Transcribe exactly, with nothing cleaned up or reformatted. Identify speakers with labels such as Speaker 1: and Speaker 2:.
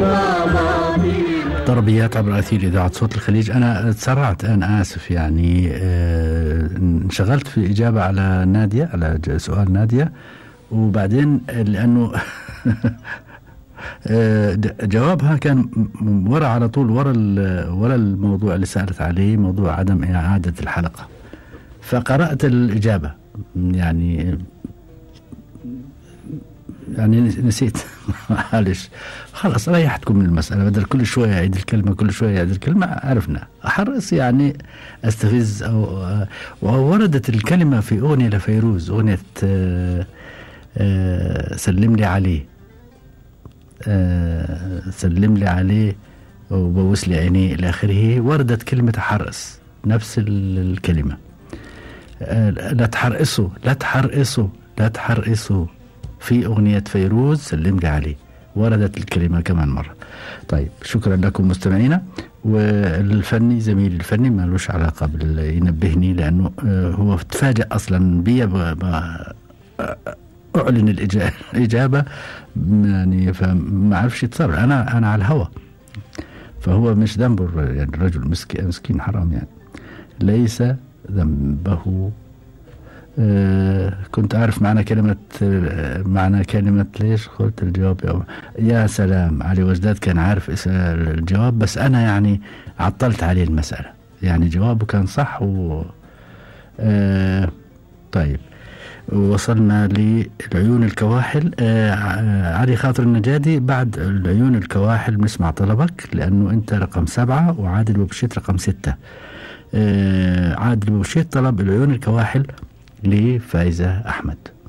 Speaker 1: طربيات عبر أثير إذاعة صوت الخليج. أنا تسرعت، أنا آسف يعني. آه انشغلت في إجابة على نادية، على سؤال نادية، وبعدين لأنه جوابها كان ورا على طول، ورا ورا الموضوع اللي سألت عليه، موضوع عدم إعادة الحلقة، فقرأت الإجابة يعني يعني نسيت. معلش، خلاص ريحتكم من المسألة، بدل كل شوية يعيد الكلمة، كل شوية يعيد الكلمة. عرفنا أحرص يعني أستفز. أو ووردت الكلمة في أغنية لفيروز، أغنية سلم لي عليه، سلم لي عليه وبوس لي عينيه إلى آخره. وردت كلمة أحرص، نفس الكلمة. لا تحرقصوا، لا تحرقصوا، لا تحرقصوا في أغنية فيروز سلم لي عليه، وردت الكلمة كمان مرة. طيب، شكرا لكم مستمعينا. والفني زميلي الفني ما لوش علاقة ينبهني، لأنه هو تفاجأ أصلا بي أعلن الإجابة يعني، فما عرفش يتصرف. أنا أنا على الهوى، فهو مش ذنبه يعني، الرجل مسكين مسكين حرام يعني، ليس ذنبه. آه كنت أعرف معنى كلمة آه معنى كلمة ليش قلت الجواب يا, يا سلام. علي وجداد كان عارف الجواب، بس أنا يعني عطلت عليه المسألة، يعني جوابه كان صح. و آه طيب، وصلنا للعيون الكواحل. آه علي خاطر النجادي، بعد العيون الكواحل بنسمع طلبك، لأنه أنت رقم سبعة وعادل بوبشيت رقم ستة. آه عادل بوبشيت طلب العيون الكواحل لفايزة أحمد.